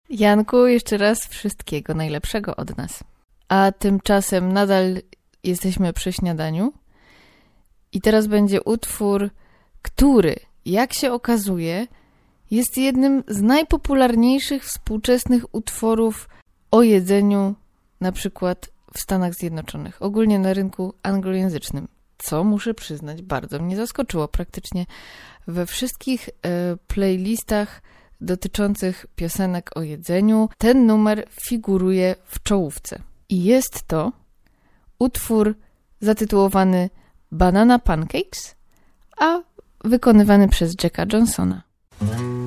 Janku, jeszcze raz wszystkiego najlepszego od nas. A tymczasem nadal jesteśmy przy śniadaniu i teraz będzie utwór, który, jak się okazuje, jest jednym z najpopularniejszych współczesnych utworów o jedzeniu, na przykład w Stanach Zjednoczonych, ogólnie na rynku anglojęzycznym. Co, muszę przyznać, bardzo mnie zaskoczyło. Praktycznie we wszystkich playlistach dotyczących piosenek o jedzeniu ten numer figuruje w czołówce. I jest to utwór zatytułowany Banana Pancakes, a wykonywany przez Jacka Johnsona.